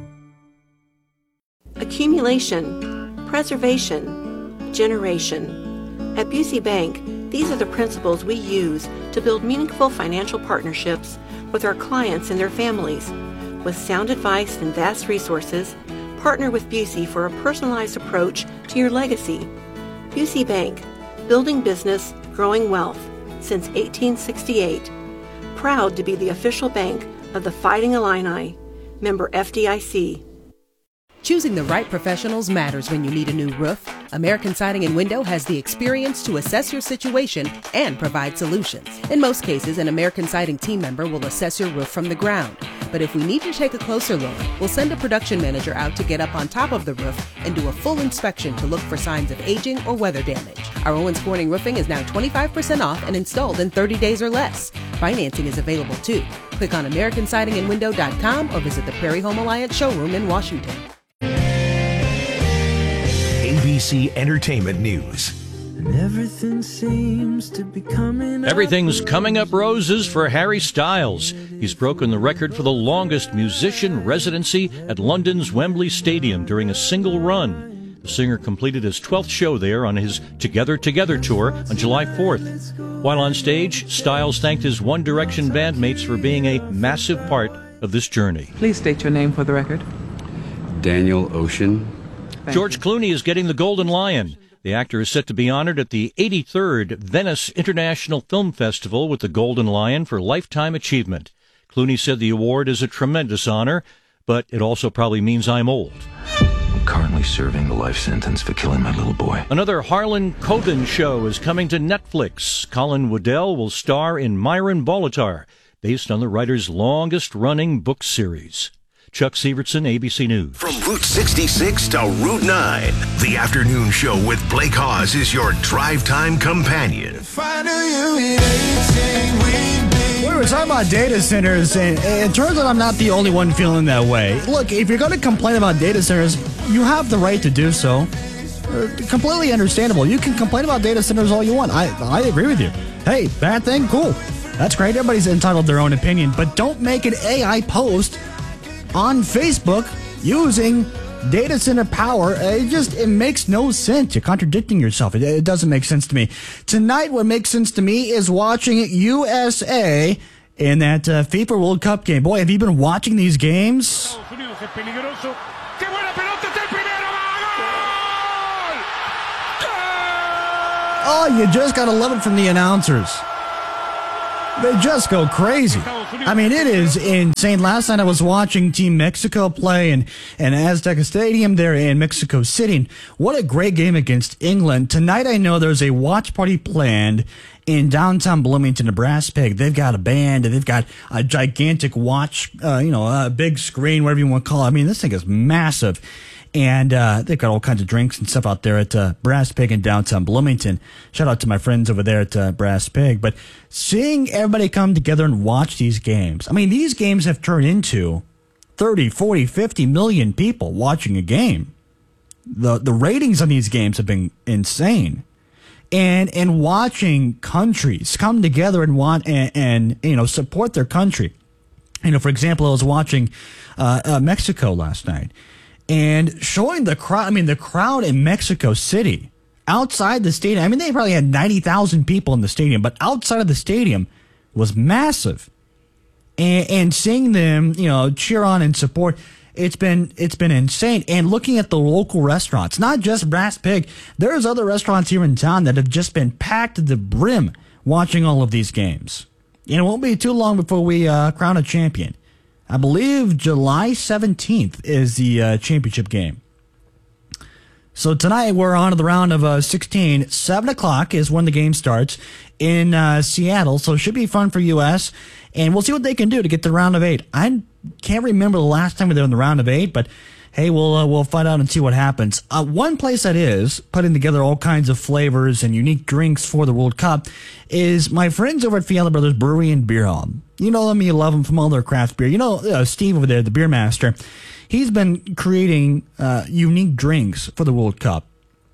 Accumulation, preservation, generation. At Busey Bank, these are the principles we use to build meaningful financial partnerships with our clients and their families. With sound advice and vast resources, partner with Busey for a personalized approach to your legacy. Busey Bank, building business, growing wealth since eighteen sixty-eight. Proud to be the official bank of the Fighting Illini, member F D I C. Choosing the right professionals matters when you need a new roof. American Siding and Window has the experience to assess your situation and provide solutions. In most cases, an American Siding team member will assess your roof from the ground. But if we need to take a closer look, we'll send a production manager out to get up on top of the roof and do a full inspection to look for signs of aging or weather damage. Our Owens Corning roofing is now twenty-five percent off and installed in thirty days or less. Financing is available too. Click on American Siding and Window dot com or visit the Prairie Home Alliance showroom in Washington. A B C Entertainment News. And everything seems to be coming Everything's coming up roses for Harry Styles. He's broken the record for the longest musician residency at London's Wembley Stadium during a single run. The singer completed his twelfth show there on his Together Together tour on July fourth. While on stage, Styles thanked his One Direction bandmates for being a massive part of this journey. Please state your name for the record. Daniel Ocean. Thank George you. Clooney is getting the Golden Lion. The actor is set to be honored at the eighty-third Venice International Film Festival with the Golden Lion for Lifetime Achievement. Clooney said the award is a tremendous honor, but it also probably means I'm old. I'm currently serving the life sentence for killing my little boy. Another Harlan Coben show is coming to Netflix. Colin Waddell will star in Myron Bolitar, based on the writer's longest-running book series. Chuck Severson, A B C News. From Route sixty-six to Route nine, the afternoon show with Blake Hawes is your drive time companion. If I knew you in eighteen, we'd be we're talking about data centers, and it turns out I'm not the only one feeling that way. Look, if you're going to complain about data centers, you have the right to do so. Uh, completely understandable. You can complain about data centers all you want. I, I agree with you. Hey, bad thing? Cool. That's great. Everybody's entitled to their own opinion, but don't make an A I post on Facebook using data center power. It just, it makes no sense. You're contradicting yourself. It, it doesn't make sense to me. Tonight, what makes sense to me is watching U S A in that uh, FIFA World Cup game. Boy, have you been watching these games? Oh, you just gotta love it from the announcers. They just go crazy. I mean, it is insane. Last night I was watching Team Mexico play in, in Azteca Stadium there in Mexico City. And what a great game against England. Tonight I know there's a watch party planned in downtown Bloomington, Nebraska. They've got a band, and they've got a gigantic watch, uh, you know, a big screen, whatever you want to call it. I mean, this thing is massive. And uh, they've got all kinds of drinks and stuff out there at uh, Brass Pig in downtown Bloomington. Shout out to my friends over there at uh, Brass Pig. But seeing everybody come together and watch these games, I mean, these games have turned into thirty, forty, fifty million people watching a game. The the ratings on these games have been insane. And and watching countries come together and want and, and you know support their country. You know, for example, I was watching uh, uh, Mexico last night. And showing the crowd, I mean, the crowd in Mexico City, outside the stadium, I mean, they probably had ninety thousand people in the stadium, but outside of the stadium was massive. And, and seeing them, you know, cheer on and support, it's been, it's been insane. And looking at the local restaurants, not just Brass Pig, there's other restaurants here in town that have just been packed to the brim watching all of these games. And it won't be too long before we uh, crown a champion. I believe July seventeenth is the uh, championship game. So tonight we're on to the round of uh, sixteen. seven o'clock is when the game starts in uh, Seattle, so it should be fun for U S And we'll see what they can do to get to the round of eight. I can't remember the last time we were in the round of eight, but hey, we'll uh, we'll find out and see what happens. Uh, one place that is putting together all kinds of flavors and unique drinks for the World Cup is my friends over at Fiala Brothers Brewery and Beer Hall. You know them, you love them from all their craft beer. You know uh, Steve over there, the beer master. He's been creating uh, unique drinks for the World Cup,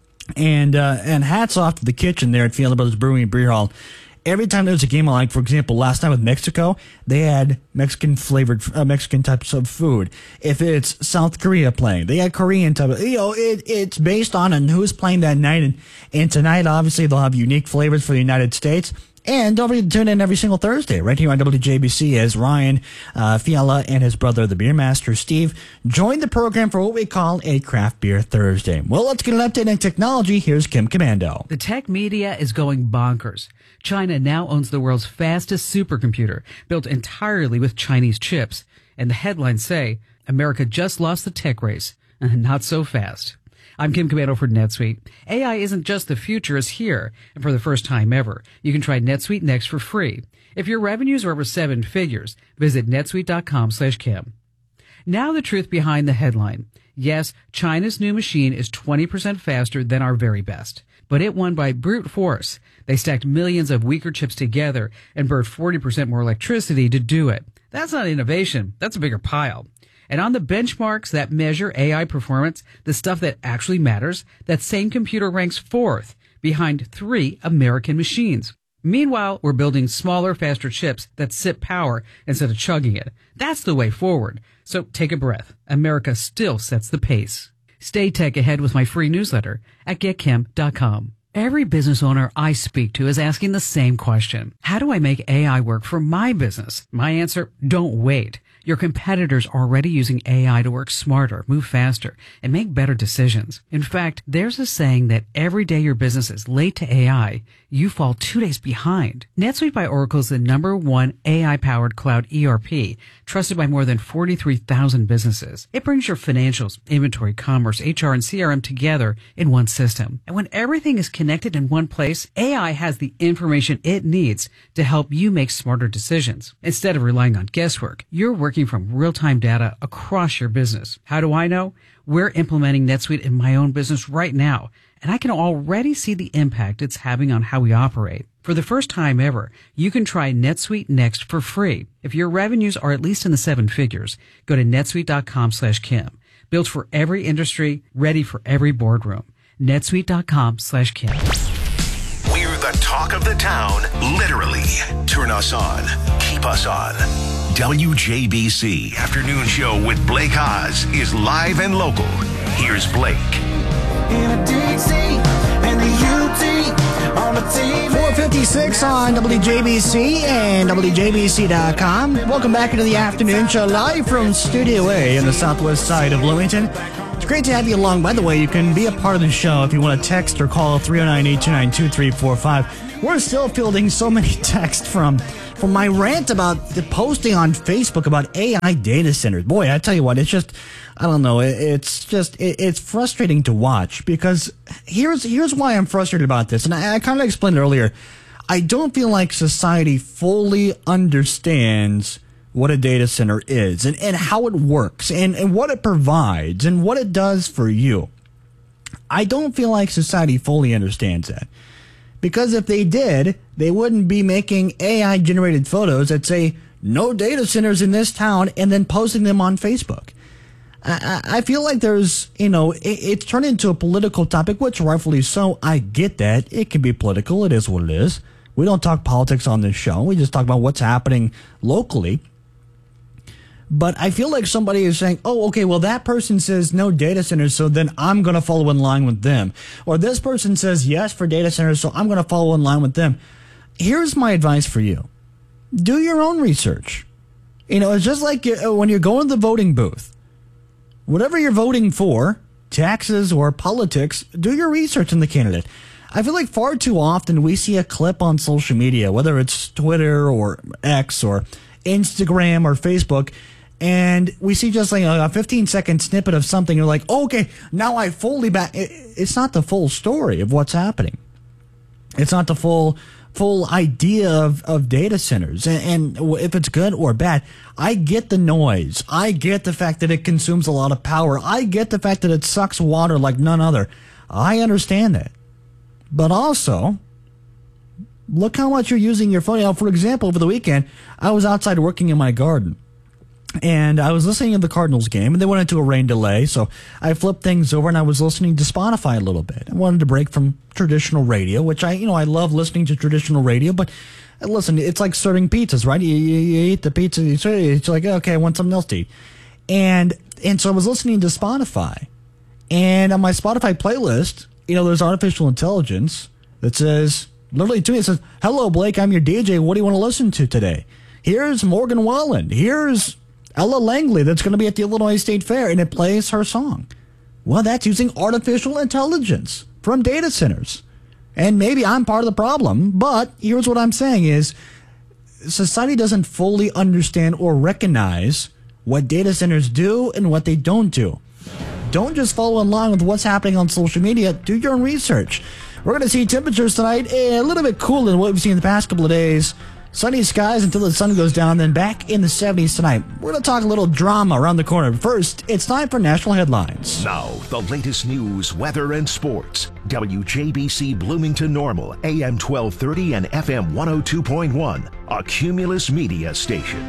and uh, and hats off to the kitchen there at Fiala Brothers Brewery and Beer Hall. Every time there's a game, like, for example, last night with Mexico, they had Mexican-flavored, uh, Mexican types of food. If it's South Korea playing, they had Korean type of, you know, it, it's based on, on who's playing that night. And, and tonight, obviously, they'll have unique flavors for the United States. And don't forget to tune in every single Thursday, right here on W J B C, as Ryan uh, Fiala and his brother, the beer master, Steve, join the program for what we call a Craft Beer Thursday. Well, let's get an update on technology. Here's Kim Commando. The tech media is going bonkers. China now owns the world's fastest supercomputer, built entirely with Chinese chips. And the headlines say, America just lost the tech race, and not so fast. I'm Kim Commando for NetSuite. A I isn't just the future, it's here. And for the first time ever, you can try NetSuite Next for free. If your revenues are over seven figures, visit netsuite.com slash Kim. Now the truth behind the headline. Yes, China's new machine is twenty percent faster than our very best. But it won by brute force. They stacked millions of weaker chips together and burned forty percent more electricity to do it. That's not innovation. That's a bigger pile. And on the benchmarks that measure A I performance, the stuff that actually matters, that same computer ranks fourth behind three American machines. Meanwhile, we're building smaller, faster chips that sip power instead of chugging it. That's the way forward. So take a breath. America still sets the pace. Stay tech ahead with my free newsletter at get kim dot com. Every business owner I speak to is asking the same question. How do I make A I work for my business? My answer, don't wait. Your competitors are already using A I to work smarter, move faster, and make better decisions. In fact, there's a saying that every day your business is late to A I, you fall two days behind. NetSuite by Oracle is the number one A I-powered cloud E R P, trusted by more than forty-three thousand businesses. It brings your financials, inventory, commerce, H R, and C R M together in one system. And when everything is connected in one place, A I has the information it needs to help you make smarter decisions. Instead of relying on guesswork, you're working from real-time data across your business. How do I know? We're implementing NetSuite in my own business right now, and I can already see the impact it's having on how we operate. For For the first time ever, you can try NetSuite Next for free. If your revenues are at least in the seven figures, go to netsuite.com slash Kim. Built for every industry, ready for every boardroom. netsuite.com slash Kim. We're the talk of the town, literally. Turn us on. Keep us on. W J B C Afternoon Show with Blake Haas is live and local. Here's Blake. In a Dixie and the U T on the T V. four fifty-six on W J B C and W J B C dot com. Welcome back into the Afternoon Show, live from Studio A in the southwest side of Bloomington. It's great to have you along. By the way, you can be a part of the show if you want to text or call three oh nine, eight two nine, two three four five. We're still fielding so many texts from from my rant about the posting on Facebook about A I data centers. Boy, I tell you what, it's just, I don't know, it, it's just, it, it's frustrating to watch, because here's here's why I'm frustrated about this. And I, I kind of explained it earlier. I don't feel like society fully understands what a data center is and, and how it works and, and what it provides and what it does for you. I don't feel like society fully understands that. Because if they did, they wouldn't be making A I-generated photos that say, no data centers in this town, and then posting them on Facebook. I, I feel like there's, you know, it, it's turned into a political topic, which rightfully so. I get that. It can be political. It is what it is. We don't talk politics on this show. We just talk about what's happening locally. But I feel like somebody is saying, oh, okay, well, that person says no data centers, so then I'm going to follow in line with them. Or this person says yes for data centers, so I'm going to follow in line with them. Here's my advice for you. Do your own research. You know, it's just like when you're going to the voting booth. Whatever you're voting for, taxes or politics, do your research on the candidate. I feel like far too often we see a clip on social media, whether it's Twitter or X or Instagram or Facebook, and we see just like a fifteen second snippet of something. You're like, oh, okay, now I fully back. It's not the full story of what's happening. It's not the full full idea of, of data centers. And, and if it's good or bad, I get the noise. I get the fact that it consumes a lot of power. I get the fact that it sucks water like none other. I understand that. But also, look how much you're using your phone. Now, for example, over the weekend, I was outside working in my garden. And I was listening to the Cardinals game, and they went into a rain delay, so I flipped things over, and I was listening to Spotify a little bit. I wanted to break from traditional radio, which I, you know, I love listening to traditional radio, but listen, it's like serving pizzas, right? You, you, you eat the pizza, it's like, okay, I want something else to eat. And, and so I was listening to Spotify, and on my Spotify playlist, you know, there's artificial intelligence that says, literally to me, it says, hello, Blake, I'm your D J, what do you want to listen to today? Here's Morgan Wallen, here's Ella Langley that's going to be at the Illinois State Fair, and it plays her song. Well, that's using artificial intelligence from data centers. And maybe I'm part of the problem, but here's what I'm saying is society doesn't fully understand or recognize what data centers do and what they don't do. Don't just follow in line with what's happening on social media. Do your own research. We're going to see temperatures tonight a little bit cooler than what we've seen the past couple of days. Sunny skies until the sun goes down, then back in the seventies tonight. We're going to talk a little drama around the corner. First, it's time for national headlines. Now, the latest news, weather, and sports. W J B C Bloomington Normal, A M twelve thirty and F M one oh two point one, a Cumulus Media station.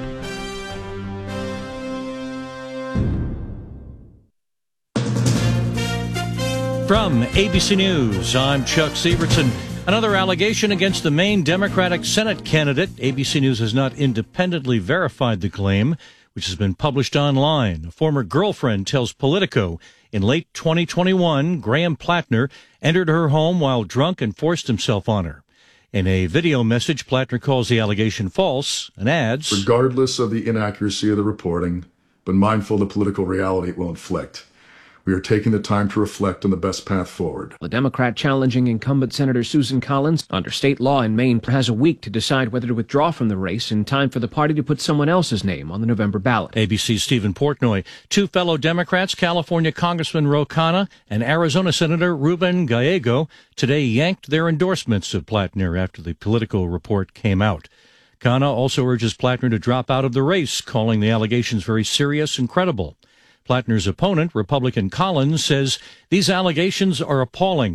From A B C News, I'm Chuck Sievertson. Another allegation against the Maine Democratic Senate candidate. A B C News has not independently verified the claim, which has been published online. A former girlfriend tells Politico in late twenty twenty-one, Graham Plattner entered her home while drunk and forced himself on her. In a video message, Plattner calls the allegation false and adds, regardless of the inaccuracy of the reporting, but mindful of the political reality it will inflict, we are taking the time to reflect on the best path forward. The Democrat challenging incumbent Senator Susan Collins, under state law in Maine, has a week to decide whether to withdraw from the race in time for the party to put someone else's name on the November ballot. A B C's Stephen Portnoy. Two fellow Democrats, California Congressman Ro Khanna and Arizona Senator Ruben Gallego, today yanked their endorsements of Plattner after the Politico report came out. Khanna also urges Plattner to drop out of the race, calling the allegations very serious and credible. Plattner's opponent, Republican Collins, says these allegations are appalling.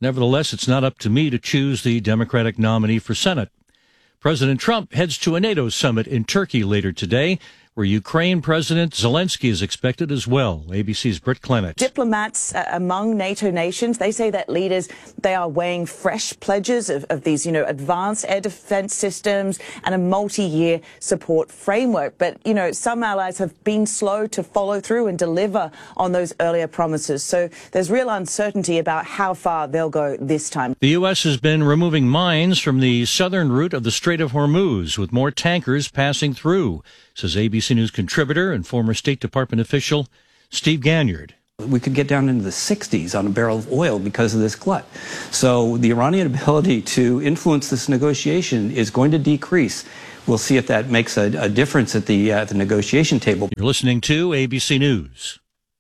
Nevertheless, it's not up to me to choose the Democratic nominee for Senate. President Trump heads to a NATO summit in Turkey later today, where Ukraine President Zelensky is expected as well. A B C's Britt Clement. Diplomats uh, among NATO nations, they say that leaders, they are weighing fresh pledges of, of these, you know, advanced air defense systems and a multi-year support framework. But, you know, some allies have been slow to follow through and deliver on those earlier promises. So there's real uncertainty about how far they'll go this time. The U S has been removing mines from the southern route of the Strait of Hormuz, with more tankers passing through, says A B C News contributor and former State Department official Steve Ganyard. We could get down into the sixties on a barrel of oil because of this glut. So the Iranian ability to influence this negotiation is going to decrease. We'll see if that makes a, a difference at the, uh, the negotiation table. You're listening to A B C News.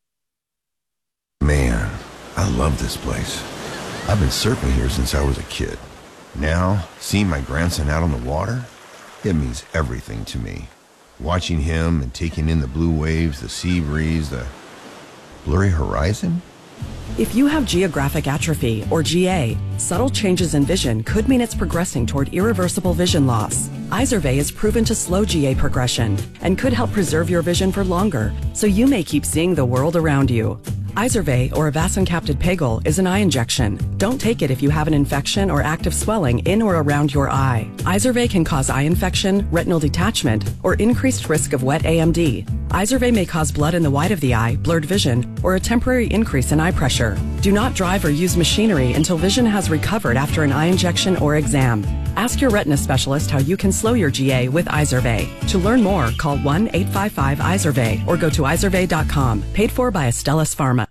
Man, I love this place. I've been surfing here since I was a kid. Now, seeing my grandson out on the water, it means everything to me. Watching him and taking in the blue waves, the sea breeze, the blurry horizon. If you have geographic atrophy, or G A, subtle changes in vision could mean it's progressing toward irreversible vision loss. Izervay is proven to slow G A progression and could help preserve your vision for longer, so you may keep seeing the world around you. Izervay, or avacincaptad pegol, is an eye injection. Don't take it if you have an infection or active swelling in or around your eye. Izervay can cause eye infection, retinal detachment, or increased risk of wet A M D. Izervay may cause blood in the white of the eye, blurred vision, or a temporary increase in eye pressure. Do not drive or use machinery until vision has recovered after an eye injection or exam. Ask your retina specialist how you can slow your G A with Izervay. To learn more, call one eight five five Izervay or go to izervay dot com. Paid for by Astellas Pharma.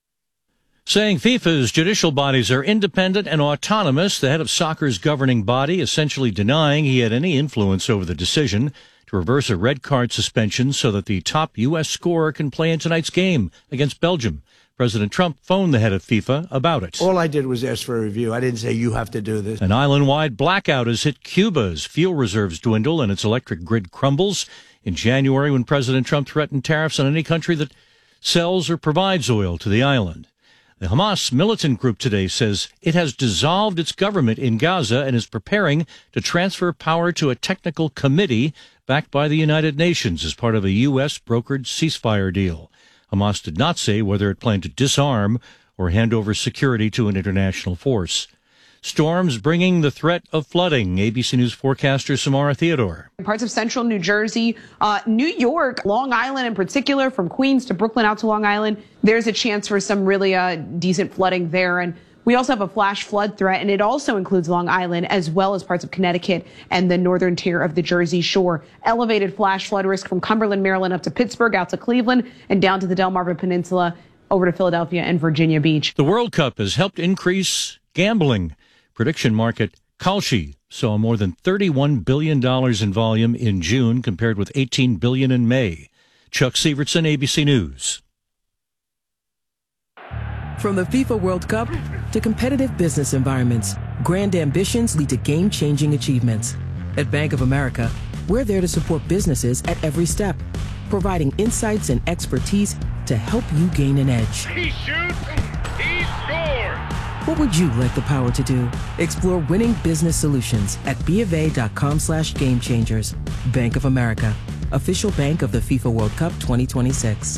Saying FIFA's judicial bodies are independent and autonomous, the head of soccer's governing body essentially denying he had any influence over the decision to reverse a red card suspension so that the top U S scorer can play in tonight's game against Belgium. President Trump phoned the head of FIFA about it. All I did was ask for a review. I didn't say you have to do this. An island-wide blackout has hit Cuba as fuel reserves dwindle and its electric grid crumbles. In January, when President Trump threatened tariffs on any country that sells or provides oil to the island. The Hamas militant group today says it has dissolved its government in Gaza and is preparing to transfer power to a technical committee backed by the United Nations as part of a U S brokered ceasefire deal. Hamas did not say whether it planned to disarm or hand over security to an international force. Storms bringing the threat of flooding. A B C News forecaster Samara Theodore. Parts of central New Jersey, uh, New York, Long Island in particular, from Queens to Brooklyn out to Long Island, there's a chance for some really uh, decent flooding there. And we also have a flash flood threat, and it also includes Long Island as well as parts of Connecticut and the northern tier of the Jersey Shore. Elevated flash flood risk from Cumberland, Maryland up to Pittsburgh, out to Cleveland, and down to the Delmarva Peninsula, over to Philadelphia and Virginia Beach. The World Cup has helped increase gambling. Prediction market Kalshi saw more than thirty-one billion dollars in volume in June compared with eighteen billion dollars in May. Chuck Severtson, A B C News. From the FIFA World Cup to competitive business environments, grand ambitions lead to game-changing achievements. At Bank of America, we're there to support businesses at every step, providing insights and expertise to help you gain an edge. He shoots, he scores! What would you like the power to do? Explore winning business solutions at BofA.com slash game changers. Bank of America, official bank of the FIFA World Cup twenty twenty-six.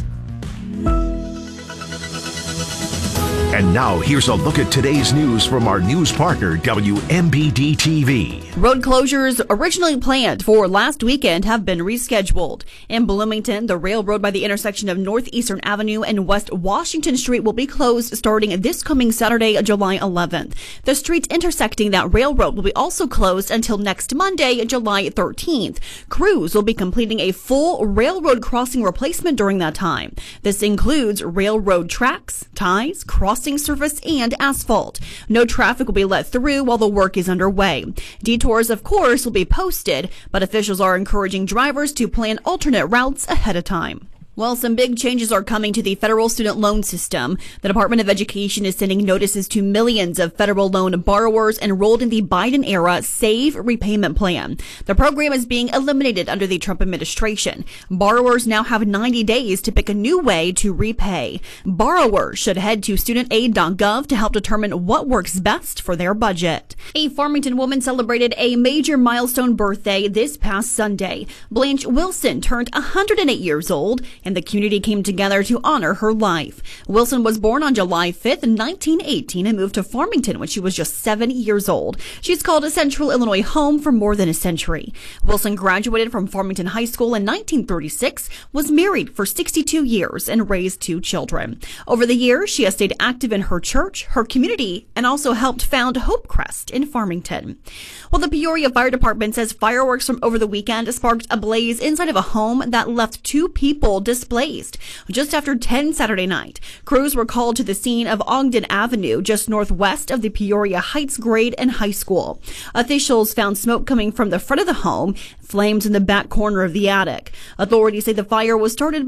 And now here's a look at today's news from our news partner, W M B D T V. Road closures originally planned for last weekend have been rescheduled. In Bloomington, the railroad by the intersection of Northeastern Avenue and West Washington Street will be closed starting this coming Saturday, July eleventh. The streets intersecting that railroad will be also closed until next Monday, July thirteenth. Crews will be completing a full railroad crossing replacement during that time. This includes railroad tracks, ties, crossing surface, and asphalt. No traffic will be let through while the work is underway. Detours, of course, will be posted, but officials are encouraging drivers to plan alternate routes ahead of time. Well, some big changes are coming to the federal student loan system. The Department of Education is sending notices to millions of federal loan borrowers enrolled in the Biden-era SAVE repayment plan. The program is being eliminated under the Trump administration. Borrowers now have ninety days to pick a new way to repay. Borrowers should head to student aid dot gov to help determine what works best for their budget. A Farmington woman celebrated a major milestone birthday this past Sunday. Blanche Wilson turned one hundred eight years old, and the community came together to honor her life. Wilson was born on July fifth, nineteen eighteen, and moved to Farmington when she was just seven years old. She's called Central Illinois home for more than a century. Wilson graduated from Farmington High School in nineteen thirty-six, was married for sixty-two years, and raised two children. Over the years, she has stayed active in her church, her community, and also helped found Hope Crest in Farmington. Well, the Peoria Fire Department says fireworks from over the weekend sparked a blaze inside of a home that left two people displaced. Just after ten Saturday night, crews were called to the scene of Ogden Avenue, just northwest of the Peoria Heights Grade and High School. Officials found smoke coming from the front of the home, flames in the back corner of the attic. Authorities say the fire was started